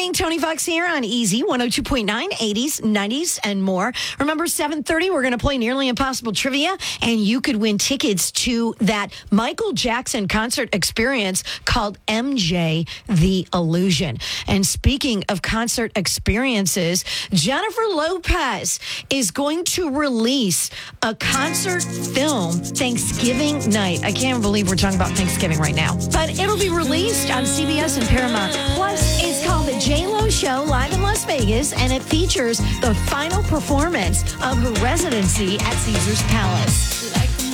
morning. Tony Fox here on Easy 102.9, 80s, 90s, and more. Remember, 7:30, we're going to play Nearly Impossible Trivia, and you could win tickets to that Michael Jackson concert experience called MJ The Illusion. And speaking of concert experiences, Jennifer Lopez is going to release a concert film Thanksgiving night. I can't believe we're talking about Thanksgiving right now. But it'll be released on CBS and Paramount. Plus, it's called The J-Lo Show live in Las Vegas, and it features the final performance of her residency at Caesar's Palace.